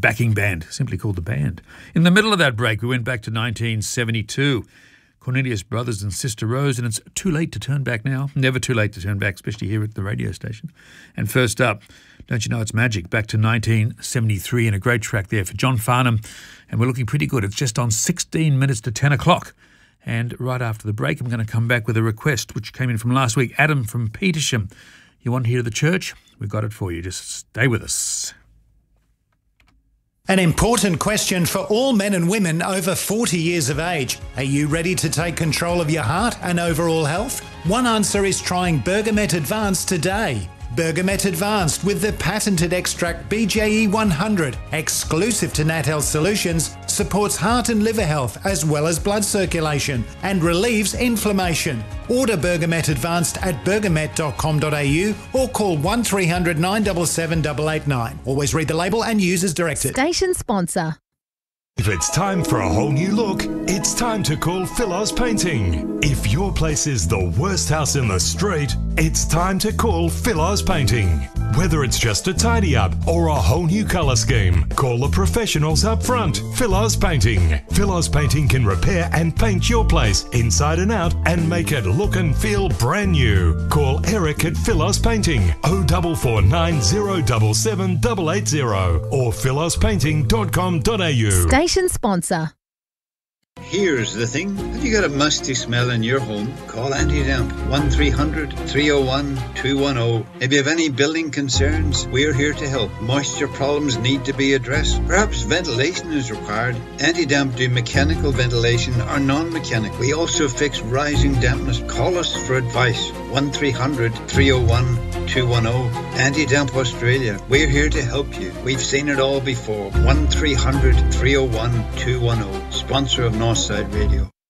backing band, simply called The Band. In the middle of that break, we went back to 1972. Cornelius Brothers and Sister Rose, and it's too late to turn back now. Never too late to turn back, especially here at the radio station. And first up, Don't You Know It's Magic, back to 1973, and a great track there for John Farnham. And we're looking pretty good. It's just on 16 minutes to 10 o'clock. And right after the break, I'm going to come back with a request which came in from last week. Adam from Petersham. You want to hear the church? We've got it for you. Just stay with us. An important question for all men and women over 40 years of age. Are you ready to take control of your heart and overall health? One answer is trying Bergamet Advanced today. Bergamet Advanced with the patented extract BJE 100, exclusive to Nat Health Solutions, supports heart and liver health as well as blood circulation and relieves inflammation. Order Bergamet Advanced at bergamet.com.au or call 1300 977 889. Always read the label and use as directed. Station sponsor. If it's time for a whole new look, it's time to call Philos Painting. If your place is the worst house in the street, it's time to call Philos Painting. Whether it's just a tidy up or a whole new colour scheme, call the professionals up front. Philos Painting. Philos Painting can repair and paint your place inside and out and make it look and feel brand new. Call Eric at Philos Painting 0449 077 880 or philospainting.com.au. Station sponsor. Here's the thing. Have you got a musty smell in your home? Call Anti-Damp 1300 301 210. If you have any building concerns, we're here to help. Moisture problems need to be addressed. Perhaps ventilation is required. Anti-Damp do mechanical ventilation or non-mechanical. We also fix rising dampness. Call us for advice. 1300 301 210. Anti-Damp Australia. We're here to help you. We've seen it all before. 1300 301 210. Sponsor of Northside Radio.